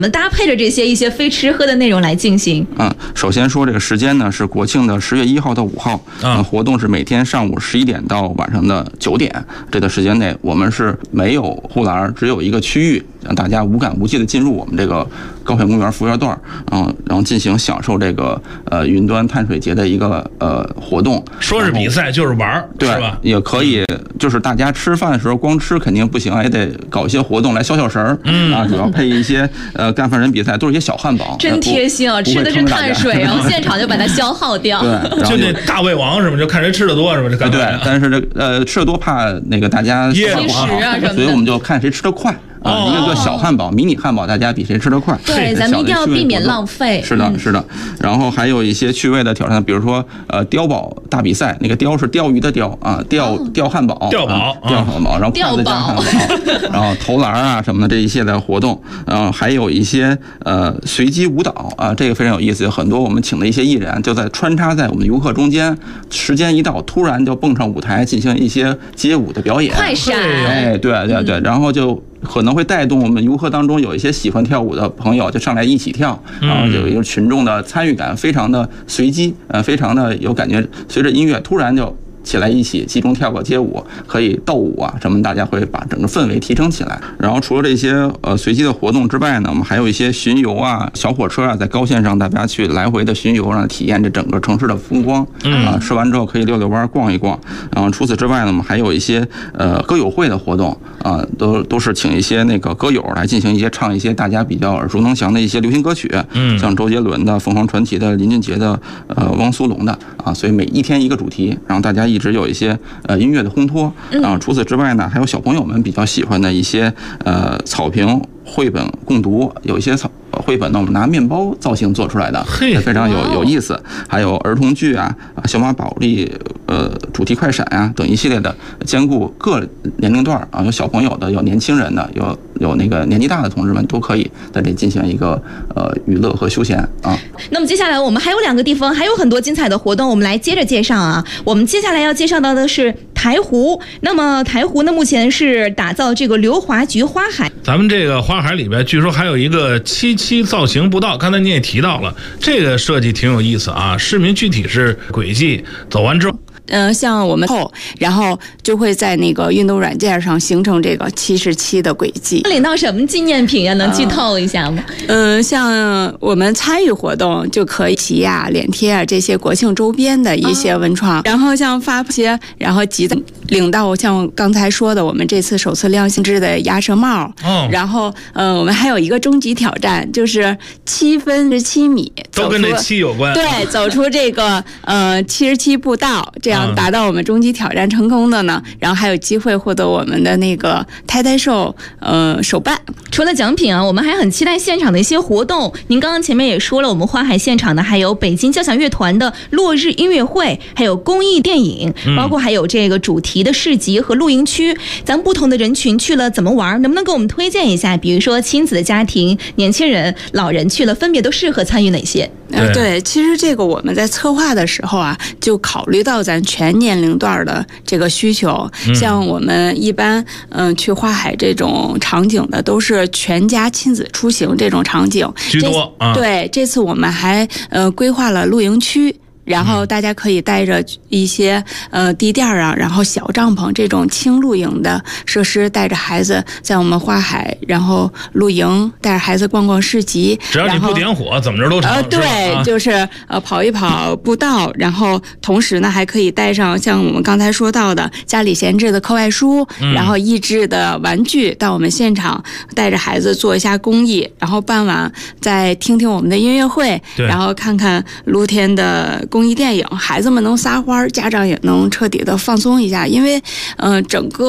我们搭配着这些一些非吃喝的内容来进行。 首先说这个时间呢是国庆的10月1号到5号，活动是每天上午11点到晚上的9点，这段时间内我们是没有护栏，只有一个区域，让大家无感无际的进入我们这个高海公园服务园段，然后进行享受这个云端碳水节的一个活动。 说是比赛就是玩， 对，是吧？也可以，就是大家吃饭的时候光吃肯定不行，也得搞一些活动来消消神儿。主要配一些干饭人比赛，都是一些小汉堡。 真贴心啊，吃的是碳水，然后现场就把它消耗掉。 对， 就那大胃王是吧？就看谁吃的多是吧？这对，但是吃的多怕那个大家噎不好， 所以我们就看谁吃的快。一个小汉堡、迷你汉堡，大家比谁吃得快。 对，咱们一定要避免浪费。 是的，是的。然后还有一些趣味的挑战，比如说碉堡大比赛，那个碉是钓鱼的碉啊，钓汉堡， 钓宝， 然后筷子加汉堡，然后投篮啊什么的这一系列活动，还有一些随机舞蹈啊，这个非常有意思。有很多我们请的一些艺人就在穿插在我们游客中间，时间一到，突然就蹦上舞台进行一些街舞的表演。 快闪！ 哎，对，然后就可能会带动我们游客当中有一些喜欢跳舞的朋友就上来一起跳，然后有一个群众的参与感非常的随机，非常的有感觉，随着音乐突然就起来一起集中跳个街舞，可以斗舞啊什么，大家会把整个氛围提升起来。然后除了这些随机的活动之外呢，我们还有一些巡游啊、小火车啊，在高线上大家去来回的巡游，让体验这整个城市的风光。吃完之后可以溜溜弯、逛一逛。然后除此之外呢，我们还有一些歌友会的活动啊，都是请一些那个歌友来进行一些唱一些大家比较耳熟能详的一些流行歌曲，像周杰伦的、凤凰传奇的、林俊杰的、汪苏泷的啊，所以每一天一个主题，让大家一直有一些音乐的烘托。除此之外呢，还有小朋友们比较喜欢的一些草坪绘本共读，有一些绘本呢，我们拿面包造型做出来的，非常有意思。还有儿童剧啊、小马宝莉、主题快闪啊等一系列的，兼顾各年龄段啊，有小朋友的，有年轻人的，有那个年纪大的同志们都可以在这进行一个娱乐和休闲啊。 那么接下来我们还有2个地方，还有很多精彩的活动，我们来接着介绍啊。我们接下来要介绍到的是台湖。那么台湖呢，目前是打造这个溜滑菊花海。 咱们这个花海里边，据说还有一个7造型步道，刚才你也提到了，这个设计挺有意思啊。市民具体是轨迹走完之后。 像我们然后就会在那个运动软件上形成这个77的轨迹。 领到什么纪念品呀？能剧透一下吗？ 像我们参与活动就可以旗啊、脸贴啊这些国庆周边的一些文创，然后像发些，然后领到像刚才说的，我们这次首次亮相制的鸭舌帽。然后我们还有一个终极挑战，就是7分17米， 都跟这7有关。 对，走出这个77步道，这样达到我们终极挑战成功的呢，然后还有机会获得我们的那个胎胎寿手办。 除了奖品啊，我们还很期待现场的一些活动。您刚刚前面也说了，我们花海现场呢还有北京交响乐团的落日音乐会，还有公益电影，包括还有这个主题的市集和露营区。咱们不同的人群去了怎么玩，能不能给我们推荐一下？比如说亲子的家庭、年轻人、老人去了分别都适合参与哪些？ 对，其实这个我们在策划的时候啊，就考虑到咱全年龄段的这个需求。像我们一般去花海这种场景的，都是全家亲子出行这种场景居多。 对，这次我们还规划了露营区。然后大家可以带着一些地垫啊，然后小帐篷这种轻露营的设施，带着孩子在我们花海，然后露营，带着孩子逛逛市集。 只要你不点火，怎么着都成。 对，就是跑一跑步道，然后同时呢还可以带上像我们刚才说到的家里闲置的课外书，然后益智的玩具，到我们现场带着孩子做一下公益，然后傍晚再听听我们的音乐会，然后看看露天的公益电影，孩子们能撒欢，家长也能彻底的放松一下，因为整个